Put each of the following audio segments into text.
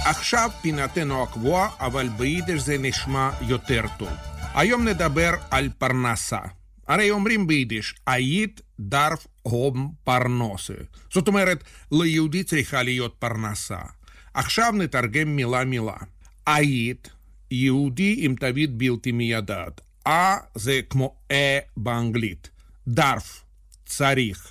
עכשיו פינתנו הקבועה, אבל ביידיש זה נשמע יותר טוב. היום נדבר על פרנסה. הרי אומרים ביידיש, אית דרף הום פרנסה. זאת אומרת, ליהודי צריכה להיות פרנסה. עכשיו נתרגם מילה מילה. אית, יהודי עם תווית בלתי מיידעת. זה כמו באנגלית. דרף, צריך.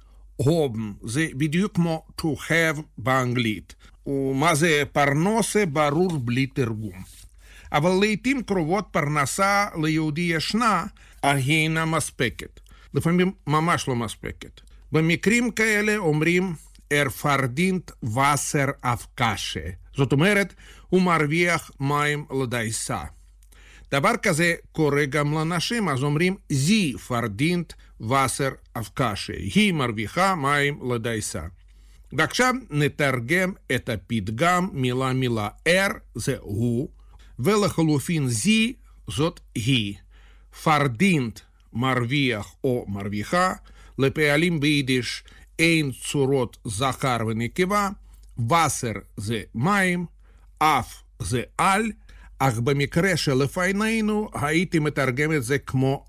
הום, זה בדיוק כמו to have באנגלית. ומה זה פרנסה ברור בלי תרגום. אבל לעתים קרובות פרנסה ליהודי ישנה, היא אינה מספקת. לפעמים ממש לא מספקת. במקרים כאלה אומרים פרדינט וסר אף קשה. זאת אומרת, הוא מרוויח מים לדייסה. דבר כזה קורה גם לנשים, אז אומרים זי פרדינט וסר אף קשה. היא מרוויחה מים לדייסה. ועכשיו נתרגם את הפתגם מילה מילה. זה הוא, ולחלופין זי זאת היא. פרדינט מרוויח או מרוויחה, לפעלים ביידיש אין צורות זכר ונקבה, וסר זה מים, אף זה על, אך במקרה שלפנינו הייתי מתרגם את זה כמו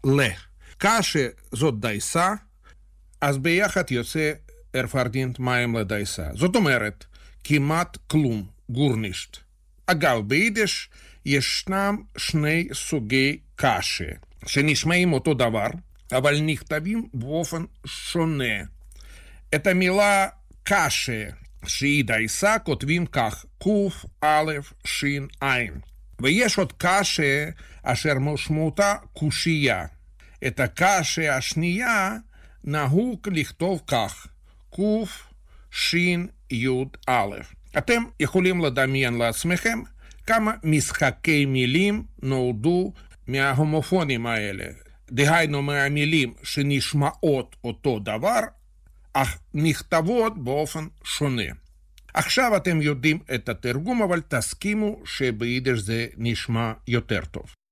קשה זאת דייסה, אז ביחד יוצא פרדינט מים לדייסה. זאת אומרת, כמעט כלום, גורנישט. אגב, ביידיש ישנם שני סוגי קשה, שנשמעים אותו דבר, אבל נכתבים באופן שונה. את המילה קשה, שהיא דייסה, כותבים כך, קוף א' שין עין. ויש עוד קשה אשר משמעותה קושייה. את הקשה השנייה נהוג לכתוב כך, קוף שין יוד א'. אתם יכולים לדמיין לעצמכם כמה משחקי מילים נולדו מההומופונים האלה. דהיינו מהמילים שנשמעות אותו דבר, אך נכתבות באופן שונה. עכשיו אתם יודעים את התרגום, אבל תסכימו שביידיש זה נשמע יותר טוב.